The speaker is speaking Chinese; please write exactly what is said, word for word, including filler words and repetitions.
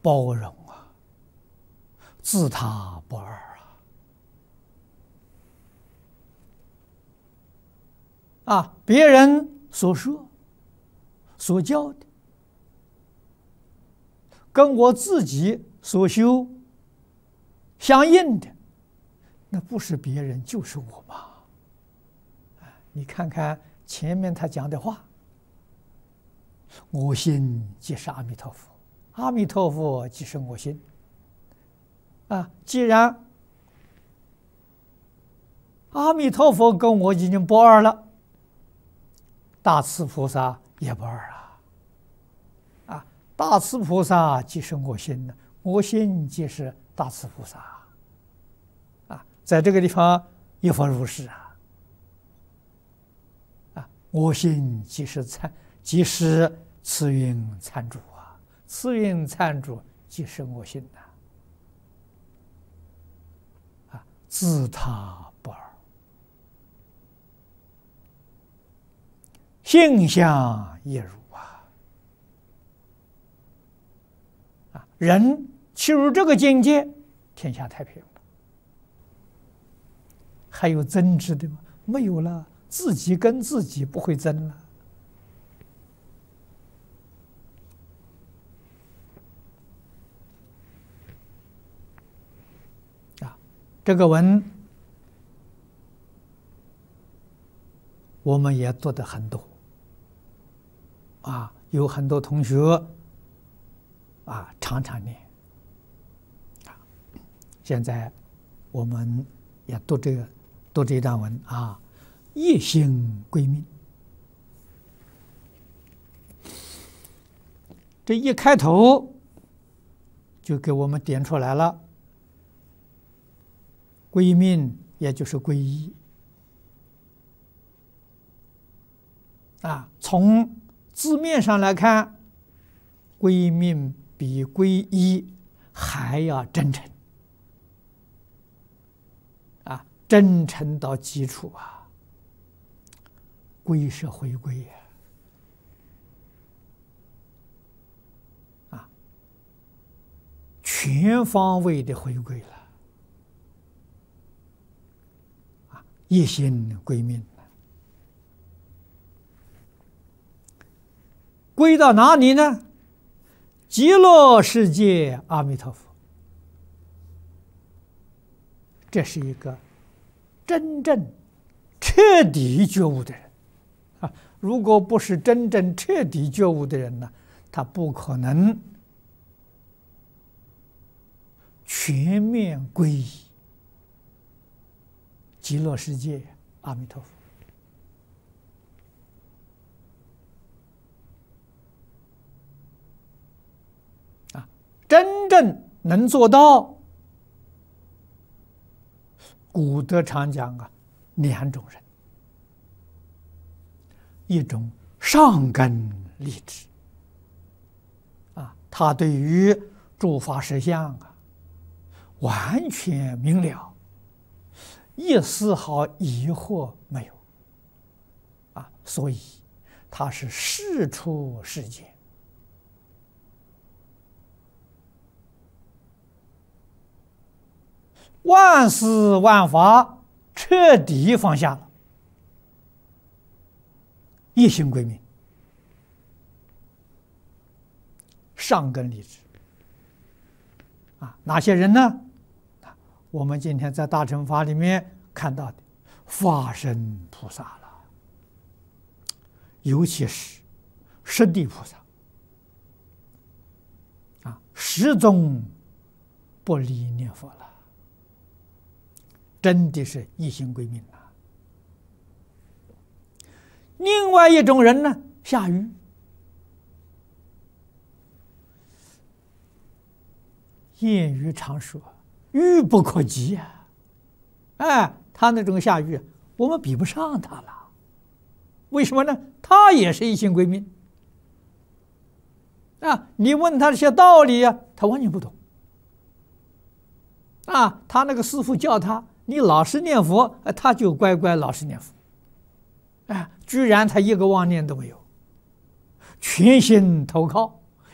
包容啊，自他不二啊！啊，别人所说、所教的，跟我自己所修相应的，那不是别人就是我嘛！你看看前面他讲的话，我心即是阿弥陀佛，阿弥陀佛即是我心。啊，既然阿弥陀佛跟我已经不二了，大慈菩萨也不二了。啊，大慈菩萨即是我心呢，我心即是大慈菩萨。啊，在这个地方亦复如是啊。啊，我心即是参，即是慈云参主啊，慈云参主即是我心呐。啊，自他不二，性相亦如啊。啊，人契入这个境界，天下太平了。还有争执的吗？没有了，自己跟自己不会争了。啊，这个文我们也读得很多。啊，有很多同学啊常常念。啊，现在我们也读这个读这段文啊，一心归命。这一开头就给我们点出来了，归命也就是皈依啊。从字面上来看，归命比皈依还要真诚啊，真诚到基础啊。归是回归呀，啊，全方位的回归了，啊，一心归命。归到哪里呢？极乐世界阿弥陀佛。这是一个真正彻底觉悟的人啊！如果不是真正彻底觉悟的人呢，他不可能全面皈依极乐世界阿弥陀佛。真正能做到，古德常讲啊，两种人，一种上根立志啊，他对于诸法实相啊完全明了，一丝毫疑惑没有啊，所以他是事出世间。万事万法彻底放下了，一心归命，上根立志啊！哪些人呢？我们今天在大乘法里面看到的法身菩萨了，尤其是十地菩萨啊，始终不离念佛了。真的是一心归命啊！另外一种人呢，下愚。谚语常说“愚不可及”啊，哎，他那种下愚，我们比不上他了。为什么呢？他也是一心归命啊！你问他这些道理啊，他完全不懂啊！他那个师父教他。你老实念佛，他就乖乖老实念佛，哎，居然他一个妄念都没有，全心投靠，